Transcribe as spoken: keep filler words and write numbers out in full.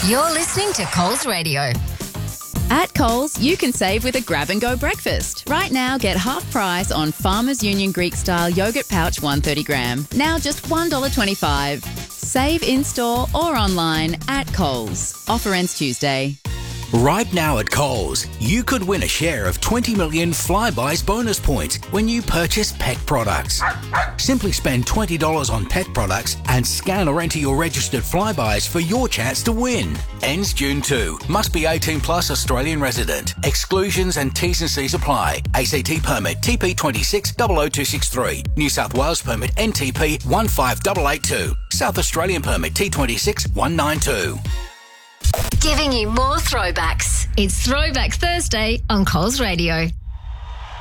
You're listening to Coles Radio. At Coles, you can save with a grab-and-go breakfast. Right now, get half price on Farmers Union Greek-style yogurt pouch one hundred thirty gram. Now just one dollar twenty-five. Save in-store or online at Coles. Offer ends Tuesday. Right now at Coles, you could win a share of twenty million Flybuys bonus points when you purchase pet products. Simply spend twenty dollars on pet products and scan or enter your registered Flybuys for your chance to win. Ends June second. Must be eighteen plus Australian resident. Exclusions and T's and C's apply. A C T permit T P two six zero zero two six three. New South Wales permit N T P one five eight eight two. South Australian permit T two six one nine two. Giving you more throwbacks. It's Throwback Thursday on Coles Radio.